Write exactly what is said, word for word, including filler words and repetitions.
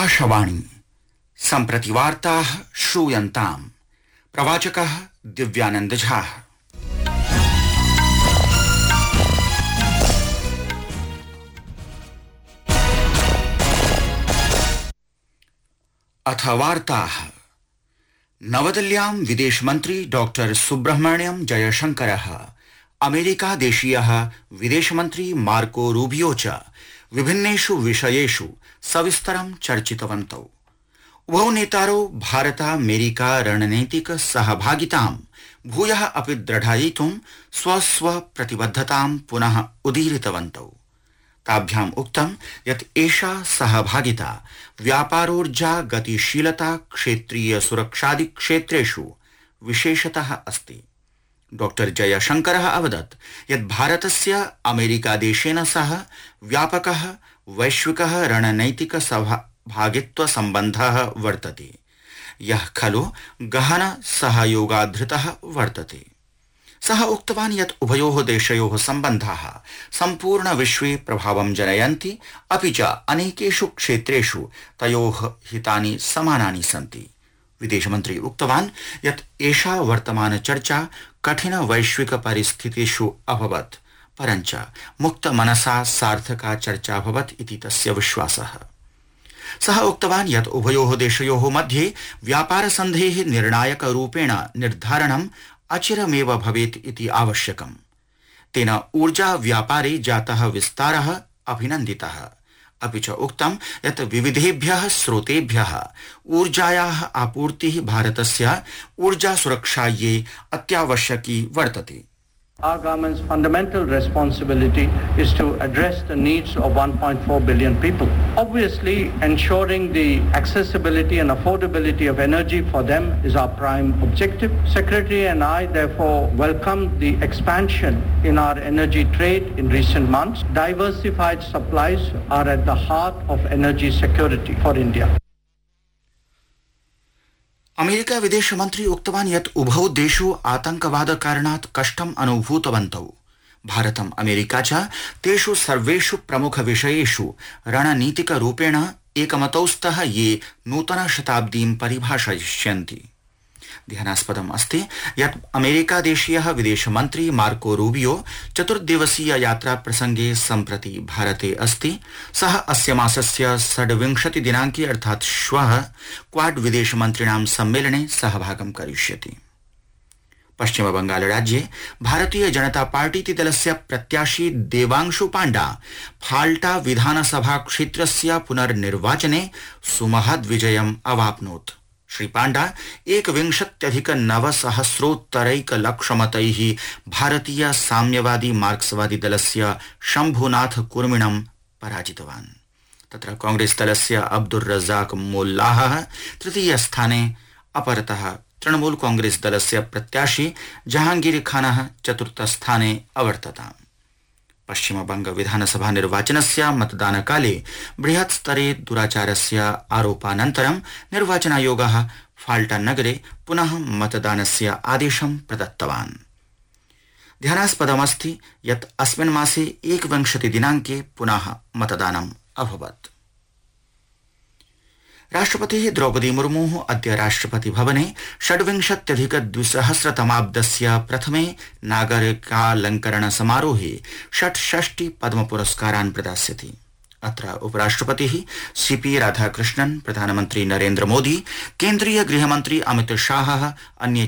आकाशवाणी सम्प्रति वार्ताः श्रूयन्ताम्। प्रवाचकः दिव्यानंद झा। अथ वार्ताः। नवदिल्ल्यां विदेशमन्त्री डॉक्टर सुब्रह्मण्यम जयशंकरः अमेरिका देशीयः विदेशमन्त्री मार्को रूबियो च विभिन्नेषु विषयेषु सविस्तरं चर्चितवन्तौ। उभौ नेतारौ भारत-अमेरिका रणनीतिक सहभागितां भूयः अपि दृढयितुं स्वस्व प्रतिबद्धतां पुनः उदीरितवन्तौ। ताभ्याम् उक्तं यत् एषा सहभागिता व्यापारोर्जा गतिशीलता क्षेत्रीय सुरक्षादि क्षेत्रेषु विशेषतः अस्ति। डॉक्टर जयशंकरः अवदत् यत् भारतस्य अमेरिका देशेन सह व्यापकः वैश्विकः रणनैतिक सहभागित्व सम्बन्धः वर्तते, यः खलु गहन सहयोगाधृतः वर्तते। सः उक्तवान् यत् उभयोः देशयोः सम्बन्धाः सम्पूर्ण विश्वे प्रभावं जनयन्ति, अपि च अनेकेषु क्षेत्रेषु तयोः हितानि समानानि सन्ति। विदेशमन्त्री उक्तवान् यत् एषा वर्तमान चर्चा कठिन वैश्विक परिस्थितिषु अभवत्, परञ्च मुक्त मनसा सार्थका चर्चा भवत् इति तस्य विश्वासः। सः उक्तवान् यत् उभयोः देशयोः मध्ये व्यापार सन्धेः निर्णायक रूपेण निर्धारणम् अचिरमेव भवेत् इति आवश्यकम्। तेन ऊर्जा व्यापारे जातः विस्तारः अभिनन्दितः, अपि च उक्तं यत् विविधेभ्यः स्रोतेभ्यः ऊर्जायाः आपूर्तिः भारतस्य ऊर्जा सुरक्षायै अत्यावश्यकी वर्तते। Our government's fundamental responsibility is to address the needs of one point four billion people. Obviously, ensuring the accessibility and affordability of energy for them is our prime objective. Secretary and I therefore welcome the expansion in our energy trade in recent months. Diversified supplies are at the heart of energy security for India. America विदेश मन्त्री उक्तवान् यत् उभौ देशौ आतंकवाद कारणात् कष्टम् अनुभूतवन्तौ। भारतम् America च तेषु सर्वेषु प्रमुख विषयेषु रणनीतिक रूपेण एकमतौ स्तः, ये नूतन शताब्दीं परिभाषयिष्यन्ति। ध्यानास्पदम् अस्ति यत् अमेरिका देशीयः विदेशमन्त्री मार्को रूबियो चतुर्दिवसीय यात्रा प्रसंगे सम्प्रति भारते अस्ति। सः अस्य मासस्य षड्विंशति दिनाङ्के अर्थात् श्वः क्वाड विदेशमन्त्रिणां सम्मेलने सहभागं करिष्यति। पश्चिम बंगाल राज्ये भारतीय जनता पार्टीति दलस्य प्रत्याशी देवांशु पाण्डा फाल्टा विधानसभा क्षेत्रस्य पुनर्निर्वाचने सुमहद् विजयम् अवाप्नोत्। श्री पाण्डा एकविंशत्यधिक नवसहस्रोत्तरैक लक्षमतैः भारतीय साम्यवादी मार्क्सवादी दलस्य शम्भुनाथ कुर्मिणं पराजितवान्। तत्र कांग्रेस दलस्य अब्दुर रज़ाक मोल्लाहः तृतीय स्थाने, अपरतः तृणमूल कांग्रेस दलस्य प्रत्याशी जहांगीर खानः चतुर्थ स्थाने अवर्तताम्। पश्चिम बंग विधानसभा निर्वाचनस्य मतदानकाले बृहत् स्तरे दुराचारस्य आरोपानन्तरं निर्वाचनायोगः फाल्टा नगरे पुनः मतदानस्य आदेशं प्रदत्तवान्। ध्यानास्पदमस्ति यत् अस्मिन् मासे एकविंशति दिनाङ्के पुनः मतदानम् अभवत्। राष्ट्रपतिः द्रौपदी मुर्मुः अद्य राष्ट्रपति भवने षड्विंशत्यधिक द्विसहस्रतमाब्दस्य प्रथमे नागरिकालङ्करण समारोहे षट्षष्टि पद्म पुरस्कारान् प्रदास्यति। अत्र उपराष्ट्रपतिः सीपी राधाकृष्णन्, प्रधानमन्त्री नरेन्द्र मोदी, केन्द्रीय गृहमन्त्री अमित शाहः, अन्ये